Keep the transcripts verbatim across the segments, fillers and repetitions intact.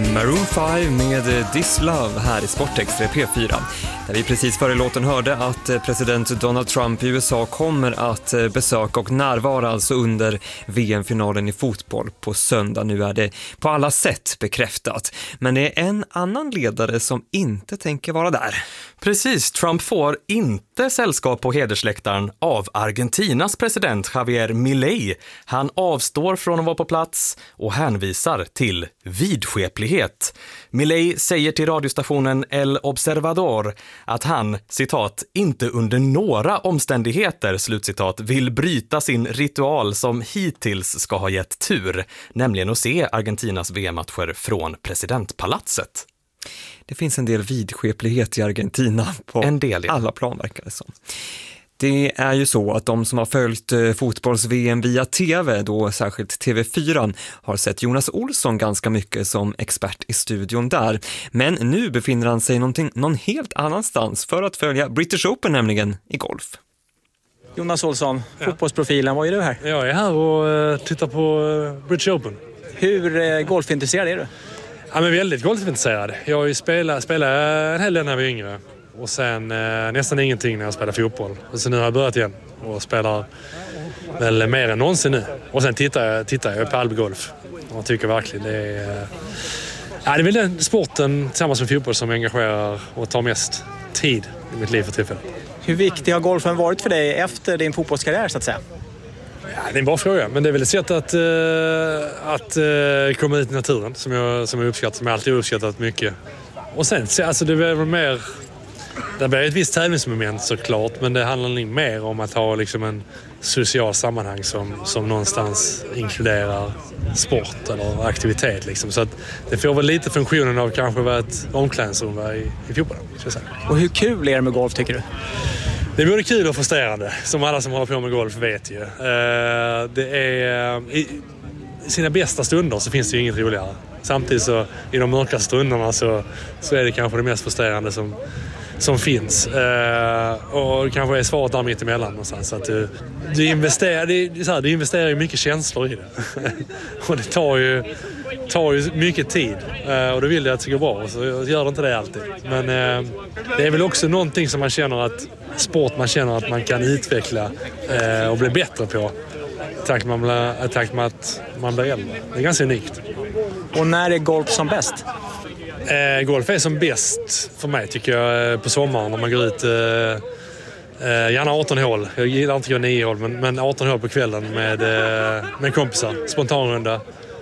Maroon fem med This Love här i Sportextra P fyra. Där vi precis före låten hörde att president Donald Trump i U S A kommer att besöka och närvara alltså under V M-finalen i fotboll på söndag. Nu är det på alla sätt bekräftat. Men det är en annan ledare som inte tänker vara där. Precis, Trump får inte sällskap på hedersläktaren av Argentinas president Javier Milei. Han avstår från att vara på plats och hänvisar till vidskeplighet. Milei säger till radiostationen El Observador att han, citat, inte under några omständigheter, slutcitat, vill bryta sin ritual som hittills ska ha gett tur, nämligen att se Argentinas V M-matcher från presidentpalatset. Det finns en del vidskeplighet i Argentina på en del, ja. Alla plan, verkar det som. Det är ju så att de som har följt fotbolls-V M via tv, då särskilt T V fyra, har sett Jonas Olsson ganska mycket som expert i studion där. Men nu befinner han sig någonting, någon helt annanstans för att följa British Open, nämligen i golf. Jonas Olsson, ja. Fotbollsprofilen, vad är du här? Jag är här och tittar på British Open. Hur golfintresserad är du? Ja, men väldigt golfintresserad. Jag har ju spelat, spelat en hel del när jag var yngre. Och sen eh, nästan ingenting när jag spelar fotboll. Och så nu har jag börjat igen och spelar väl mer än någonsin nu. Och sen tittar jag, tittar jag på Alpgolf. Och jag tycker verkligen det är... Ja, det är väl den sporten tillsammans med fotboll som engagerar och tar mest tid i mitt liv för tillfället. Hur viktig har golfen varit för dig efter din fotbollskarriär, så att säga? Ja, det är en bra fråga, men det är väl ett sätt att, uh, att uh, komma ut i naturen som jag, som jag uppskattar, som jag alltid uppskattat mycket. Och sen, alltså det är väl mer... Det blir ett visst tävlingsmoment såklart, men det handlar mer om att ha liksom en social sammanhang som, som någonstans inkluderar sport eller aktivitet. Liksom. Så att det får väl lite funktionen av kanske vara ett omklädningsrum i, i fotbollen. Och hur kul är det med golf, tycker du? Det är både kul och frustrerande, som alla som håller på med golf vet ju. Det är, i sina bästa stunder så finns det ju inget roligare. Samtidigt så i de mörka stunderna så, så är det kanske det mest frustrerande som, som finns. Och det kanske är svaret där mitt emellan någonstans. Så att du, du, investerar, det är så här, du investerar ju mycket känslor i det. Och det tar ju, tar ju mycket tid. Och då vill jag att det ska gå bra, och så gör det inte det alltid. Men det är väl också någonting som man känner att sport man känner att man kan utveckla eh, och bli bättre på i takt med, i takt med att man blir äldre. Det är ganska unikt. Och när är golf som bäst? Eh, golf är som bäst för mig, tycker jag, på sommaren när man går ut eh, eh, gärna arton hål. Jag gillar inte att gå nio hål, men, men arton hål på kvällen med, eh, med kompisar. Spontanrunda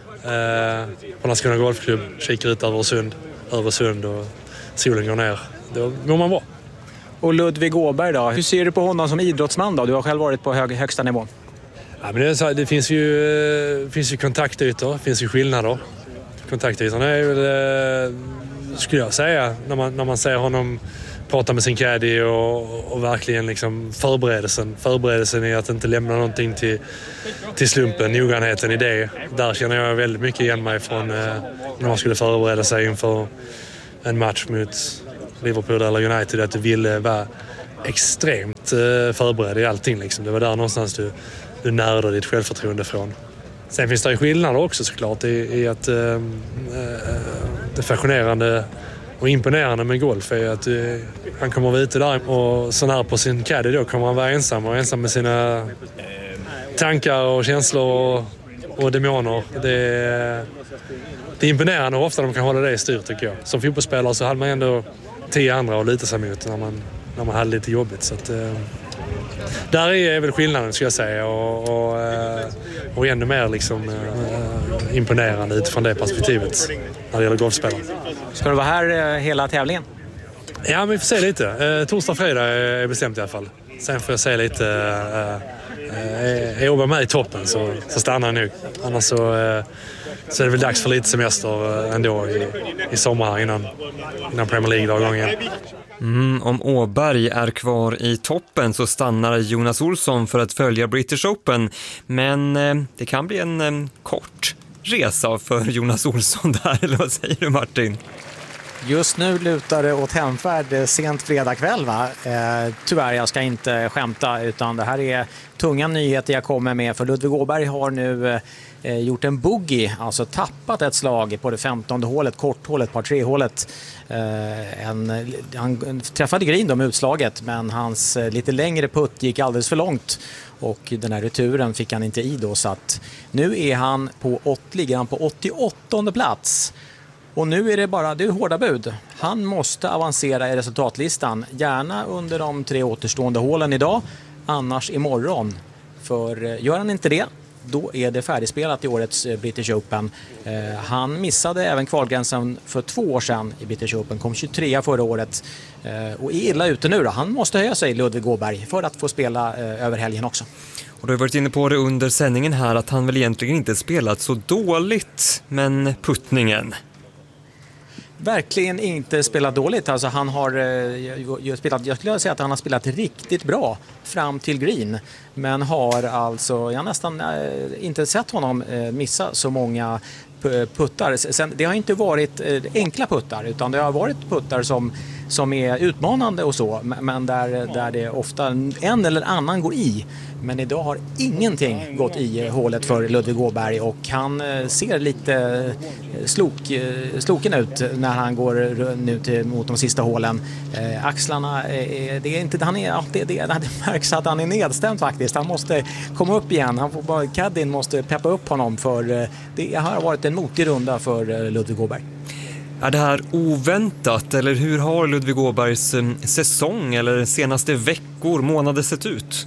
eh, på Landskrona golfklubb. Kikar ut över Öresund, Öresund och solen går ner. Då går man bra. Och Ludvig Åberg då? Hur ser du på honom som idrottsman då? Du har själv varit på hög, högsta nivå. Ja, men det, är så här, det finns ju, finns ju kontaktytor, det finns ju skillnader. Kontaktytorna är väl, skulle jag säga, när man, när man ser honom prata med sin caddy och, och verkligen liksom förberedelsen. Förberedelsen är att inte lämna någonting till, till slumpen, noggrannheten i det. Där känner jag väldigt mycket igen mig från när man skulle förbereda sig inför en match mot Liverpool eller United, att du ville vara extremt förberedd i allting. Liksom. Det var där någonstans du, du närde ditt självförtroende från. Sen finns det ju skillnader också såklart i, i att äh, äh, det fascinerande och imponerande med golf är att äh, han kommer vara ute där och så när på sin caddy då kommer han vara ensam och ensam med sina äh, tankar och känslor och, och demoner. Det är, det är imponerande och ofta de kan hålla det i styr, tycker jag. Som fotbollsspelare så hade man ändå tio andra att lita sig mot när man, när man hade lite jobbigt. Så att, eh, där är väl skillnaden, ska jag säga. Och, och, eh, och ännu mer liksom, eh, imponerande utifrån det perspektivet när det gäller golfspelare. Ska du vara här eh, hela tävlingen? Ja, men vi får se lite. Eh, torsdag, fredag är bestämt i alla fall. Sen får jag se lite... Eh, eh, är jag med i toppen så, så stannar jag nog. Annars så... Eh, Så är det väl dags för lite semester ändå i, i sommar innan, innan Premier League drar igång igen. Mm, om Åberg är kvar i toppen så stannar Jonas Olsson för att följa British Open. Men eh, det kan bli en eh, kort resa för Jonas Olsson där, eller vad säger du, Martin? Just nu lutar det åt hemfärd sent fredag kväll, va? Eh, tyvärr, jag ska inte skämta, utan det här är tunga nyheter jag kommer med. För Ludvig Åberg har nu eh, gjort en boogie, alltså tappat ett slag på det femtonde hålet, korthålet, par tre-hålet. Eh, en, han träffade green då med utslaget, men hans eh, lite längre putt gick alldeles för långt. Och den här returen fick han inte i då, så att nu är han på, åt, ligger han på åttioåttonde plats. Och nu är det bara, det är hårda bud. Han måste avancera i resultatlistan, gärna under de tre återstående hålen idag, annars imorgon. För gör han inte det, då är det färdigspelat i årets British Open. Eh, han missade även kvalgränsen för två år sedan i British Open, kom tjugotrea förra året. Eh, och är illa ute nu då. Han måste höja sig, Ludvig Åberg, för att få spela eh, över helgen också. Och du har varit inne på det under sändningen här att han väl egentligen inte spelat så dåligt, men puttningen... Verkligen inte spelat dåligt. Alltså han har eh, spelat, jag skulle säga att han har spelat riktigt bra fram till green. Men har alltså, jag har nästan eh, inte sett honom eh, missa så många puttar. Sen, det har inte varit eh, enkla puttar, utan det har varit puttar som, som är utmanande och så. Men där, där det ofta en eller annan går i. Men idag har ingenting gått i hålet för Ludvig Åberg, och han ser lite slok, sloken ut när han går nu till, mot de sista hålen. Eh, axlarna, eh, det är inte, han är, ja, det, det, det märks att han är nedstämd faktiskt. Han måste komma upp igen. Han får bara, Caddin måste peppa upp honom, för det har varit en motig runda för Ludvig Åberg. Är det här oväntat, eller hur har Ludvig Åbergs säsong eller senaste veckor, månader sett ut?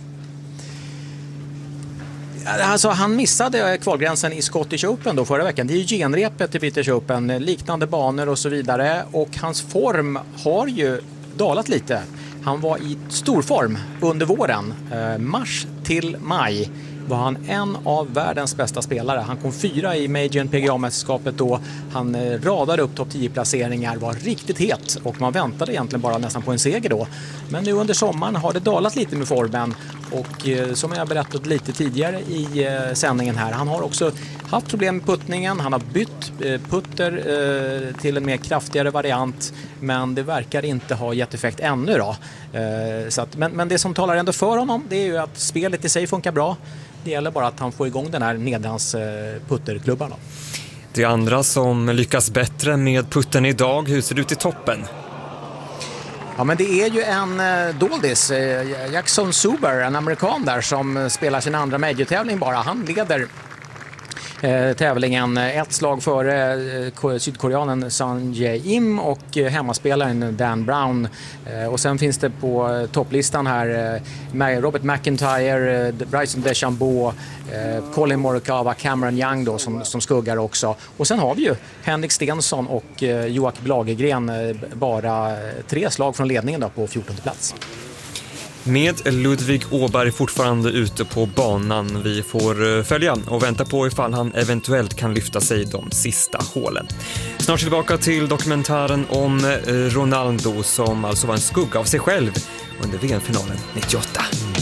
Alltså, han missade kvalgränsen i Scottish Open då förra veckan. Det är ju genrepet till British Open, liknande banor och så vidare. Och hans form har ju dalat lite. Han var i stor form under våren. Eh, mars till maj var han en av världens bästa spelare. Han kom fyra i Major P G A-mästerskapet då. Han eh, radade upp topp tio-placeringar, var riktigt het, och man väntade egentligen bara nästan på en seger då. Men nu under sommaren har det dalat lite med formen, och eh, som jag berättat lite tidigare i eh, sändningen här, han har också haft problem med puttningen. Han har bytt eh, putter eh, till en mer kraftigare variant, men det verkar inte ha gett effekt ännu då. Eh, så att, men, men det som talar ändå för honom, det är ju att spelet i sig funkar bra. Det gäller bara att han får igång den här nedans eh, putterklubban då. Det andra som lyckas bättre med putten idag, hur ser det ut i toppen? Ja, men det är ju en eh, doldis, eh, Jackson Suber, en amerikan där som spelar sin andra major-tävling bara. Han leder eh, tävlingen ett slag före eh, sydkoreanen Sun Jae-im och eh, hemmaspelaren Dan Brown. Eh, och sen finns det på eh, topplistan här eh, Robert McIntyre, eh, Bryson DeChambeau, eh, Colin Morikawa, Cameron Young då, som, som skuggar också. Och sen har vi ju Henrik Stenson och eh, Joakim Lagergren, eh, bara tre slag från ledningen då på fjortonde plats. Med Ludvig Åberg fortfarande ute på banan. Vi får följa och vänta på ifall han eventuellt kan lyfta sig de sista hålen. Snart tillbaka till dokumentären om Ronaldo, som alltså var en skugga av sig själv under V M-finalen nittioåtta.